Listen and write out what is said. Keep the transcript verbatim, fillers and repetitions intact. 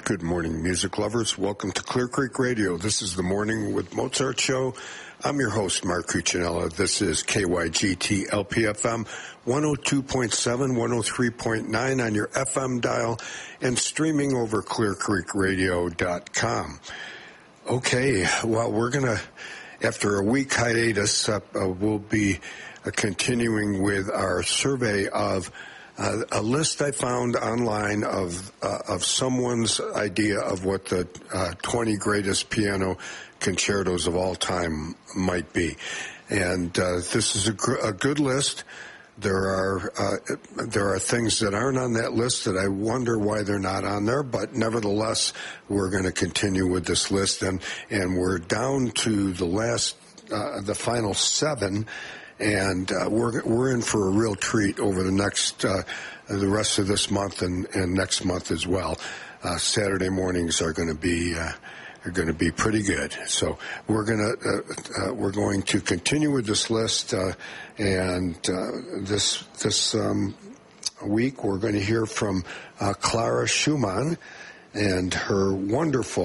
Good morning, music lovers. Welcome to Clear Creek Radio. This is the Morning with Mozart show. I'm your host, Mark Cuccinella. This is K Y G T L P F M one oh two point seven, one oh three point nine on your F M dial and streaming over clear creek radio dot com. Okay, well, we're going to, after a week hiatus, uh, uh, we'll be uh, continuing with our survey of Uh, a list I found online of uh, of someone's idea of what the uh, twenty greatest piano concertos of all time might be, and uh, this is a, gr- a good list. There are uh, there are things that aren't on that list that I wonder why they're not on there, but nevertheless, we're going to continue with this list, and and we're down to the last uh, the final seven. And uh, we're we're in for a real treat over the next uh, the rest of this month and, and next month as well. Uh, Saturday mornings are going to be uh, are going to be pretty good. So we're going to uh, uh, we're going to continue with this list, uh, and uh, this this um, week we're going to hear from uh, Clara Schumann and her wonderful